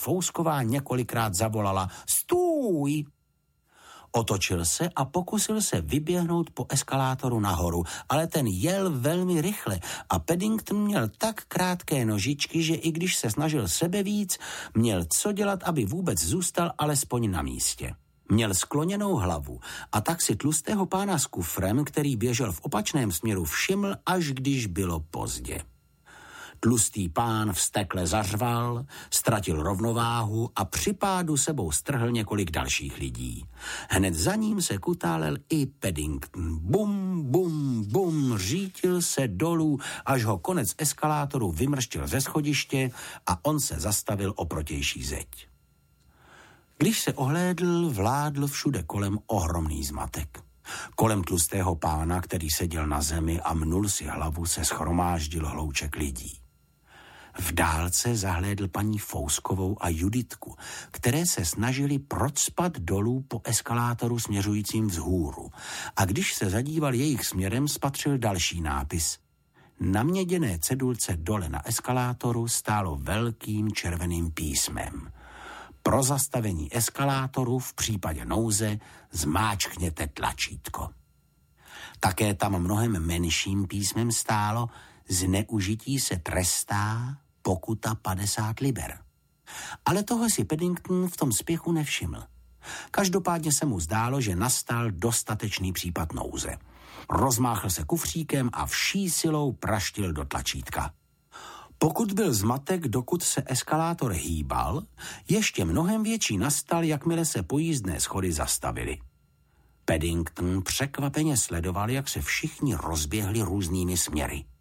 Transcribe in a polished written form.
Fousková několikrát zavolala "Stůj!". Otočil se a pokusil se vyběhnout po eskalátoru nahoru, ale ten jel velmi rychle a Paddington měl tak krátké nožičky, že i když se snažil sebevíc, měl co dělat, aby vůbec zůstal alespoň na místě. Měl skloněnou hlavu a tak si tlustého pána s kufrem, který běžel v opačném směru, všiml, až když bylo pozdě. Tlustý pán vztekle zařval, ztratil rovnováhu a při pádu sebou strhl několik dalších lidí. Hned za ním se kutálel i Paddington. Bum, bum, bum, řítil se dolů, až ho konec eskalátoru vymrštil ze schodiště a on se zastavil o protější zeď. Když se ohlédl, vládl všude kolem ohromný zmatek. Kolem tlustého pána, který seděl na zemi a mnul si hlavu, se shromáždil hlouček lidí. V dálce zahlédl paní Fouskovou a Juditku, které se snažili procpat dolů po eskalátoru směřujícím vzhůru. A když se zadíval jejich směrem, spatřil další nápis. Na měděné cedulce dole na eskalátoru stálo velkým červeným písmem: Pro zastavení eskalátoru v případě nouze zmáčkněte tlačítko. Také tam mnohem menším písmem stálo: Zneužití se trestá, pokuta 50 liber. Ale toho si Paddington v tom spěchu nevšiml. Každopádně se mu zdálo, že nastal dostatečný případ nouze. Rozmáchl se kufříkem a vší silou praštil do tlačítka. Pokud byl zmatek, dokud se eskalátor hýbal, ještě mnohem větší nastal, jakmile se pojízdné schody zastavily. Paddington překvapeně sledoval, jak se všichni rozběhli různými směry.